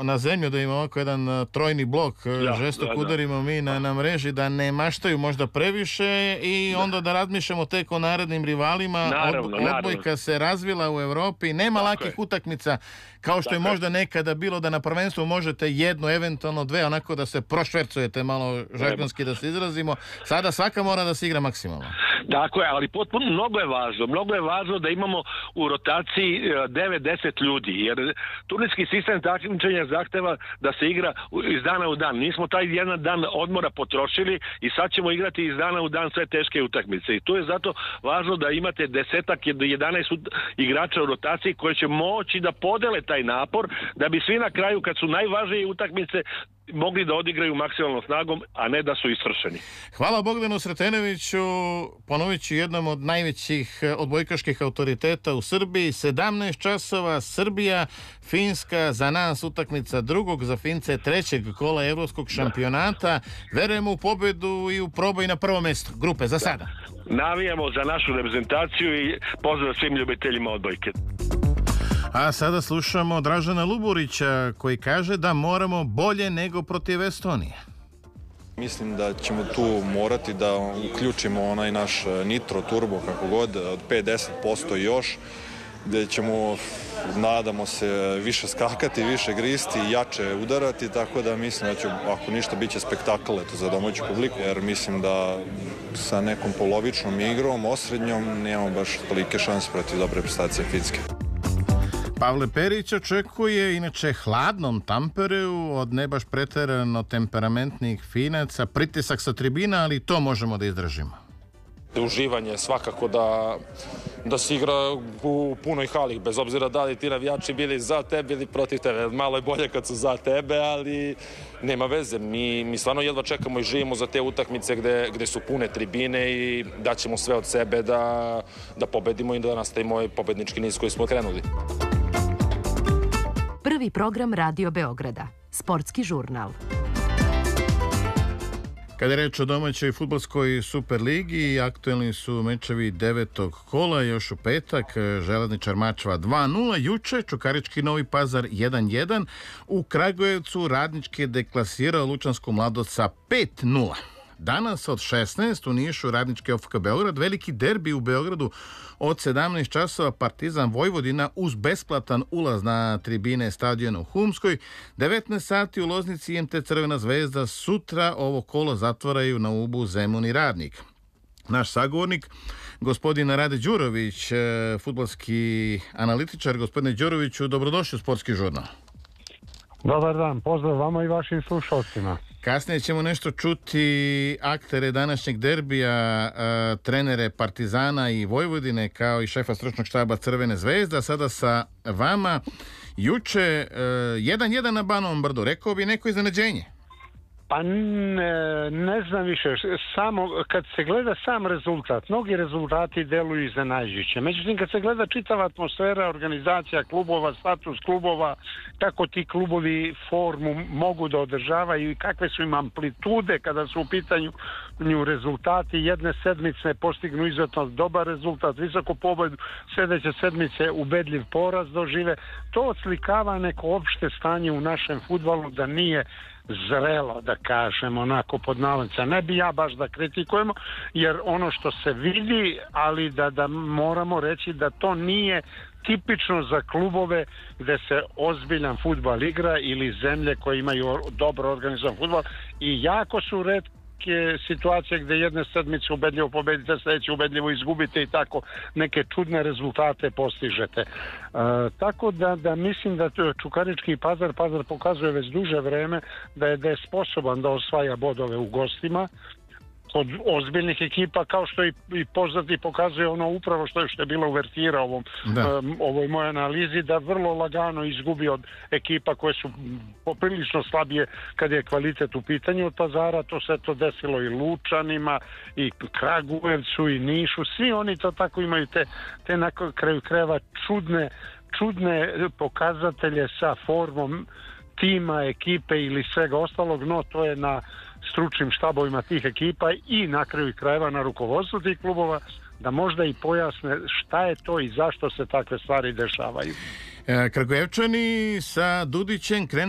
na zemlju, da ima ovako jedan trojni blok, žestok udarimo mi na mreži, da ne maštaju možda previše i onda da razmišljamo tek o narednim rivalima. Odbojka se razvila u Evropi, nema lakih utakmica kao što je možda nekada bilo da na prvenstvu možete jednu, eventualno dve, onako da se prošvercujete, malo žargonski da se izrazimo. Sada svaka mora da se igra maksimalno. Tako je, ali potpuno mnogo je važno da imamo u rotaciji 9-10 ljudi, jer turnirski sistem takmičenja zahteva da se igra iz dana u dan. Nismo taj jedan dan odmora potrošili i sad ćemo igrati iz dana u dan sve teške utakmice i tu je zato važno da imate 10-11 igrača u rotaciji koji će moći da podele taj napor, da bi svi na kraju, kad su najvažnije utakmice, mogli da odigraju maksimalnom snagom, a ne da su isvršeni. Hvala Bogdanu Sretenoviću, ponovit ću jednom od najvećih odbojkaških autoriteta u Srbiji. 17 časova, Srbija, Finska, za nas utakmica drugog, za Fince trećeg kola evropskog šampionata. Verujemo u pobedu i u proboj na prvo mesto grupe za sada. Navijamo za našu reprezentaciju i pozdrav svim ljubiteljima odbojke. A sada slušamo Dražana Luburića koji kaže da moramo bolje nego protiv Estonije. Mislim da ćemo tu morati da uključimo onaj naš nitro turbo, kako god, od 5-10% još, gde ćemo, nadamo se, više skakati, više gristi, jače udarati, tako da mislim da će, ako ništa, bit će spektakl za domaću publiku, jer mislim da sa nekom polovičnom igrom, osrednjom, nemamo baš tolike šanse protiv dobre prestacije Finske. Pavle Perić očekuje inače hladnom Tampereu od ne baš preterano temperamentnih Finaca, pritisak sa tribina, ali to možemo da izdržimo. Uživanje svakako da se igra u punoj hali, bez obzira da li ti navijači bili za tebe ili protiv tebe. Malo je bolje kad su za tebe, ali nema veze. Mi stvarno jedva čekamo i živimo za te utakmice gde su pune tribine i daćemo sve od sebe da pobedimo i da nastavimo ovaj pobednički niz koji smo krenuli. Prvi program Radio Beograda, sportski žurnal. Kada je reč o domaćoj fudbalskoj Superligi, aktuelni su mečevi 9. kola, još u petak, Železničar Mačva 2-0, juče Čukarički Novi Pazar 1-1, u Kragujevcu Radnički je deklasirao Lučansku Mladost sa 5-0. Danas od 16 u Nišu Radnički OFK Beograd, veliki derbi u Beogradu od 17 časova, Partizan Vojvodina uz besplatan ulaz na tribine stadiona u Humskoj. 19 sati u Loznici IMT Crvena zvezda, sutra ovo kolo zatvaraju na Ubu Zemun i Radnik. Naš sagovornik, gospodin Rade Đurović, fudbalski analitičar. Gospodine Đuroviću, dobrodošli u Sportski žurnal. Dobar dan, pozdrav vama i vašim slušalcima. Kasnije ćemo nešto čuti aktere današnjeg derbija, trenere Partizana i Vojvodine, kao i šefa stručnog štaba Crvene zvezde. A sada sa vama, juče 1-1 na Banovom Brdu, rekao bi neko iznenađenje. Pa ne znam više, samo kad se gleda sam rezultat, mnogi rezultati deluju iznenađujuće. Međutim, kad se gleda čitava atmosfera, organizacija klubova, status klubova, kako ti klubovi formu mogu da održavaju i kakve su im amplitude kada su u pitanju rezultati, jedne sedmice postignu izuzetno dobar rezultat, visoku pobedu, sljedeće sedmice ubedljiv poraz dožive. To odslikava neko opšte stanje u našem fudbalu da nije zrelo, da kažem, onako pod navodnicima. Ne bi ja baš da kritikujemo, jer ono što se vidi, ali da moramo reći da to nije tipično za klubove gde se ozbiljan fudbal igra ili zemlje koje imaju dobro organizovan fudbal i jako su retke situacije gde jedne sedmice ubedljivo pobedite, sledeće ubedljivo izgubite i tako neke čudne rezultate postižete. Tako da mislim da Čukarički Pazar pokazuje već duže vreme da je sposoban da osvaja bodove u gostima kod ozbiljnih ekipa, kao što i poznati pokazuje ono upravo što je bilo uvertira ovoj mojoj analizi, da vrlo lagano izgubi od ekipa koje su poprilično slabije kad je kvalitet u pitanju od Pazara. To se to desilo i Lučanima i Kragujevcu i Nišu, svi oni to tako imaju te na kraju krajeva čudne pokazatelje sa formom tima, ekipe ili svega ostalog, no to je na stručnim štabovima tih ekipa i na kraju krajeva na rukovodstvu tih klubova da možda i pojasne šta je to i zašto se takve stvari dešavaju. Kragujevčani sa Dudićem krenu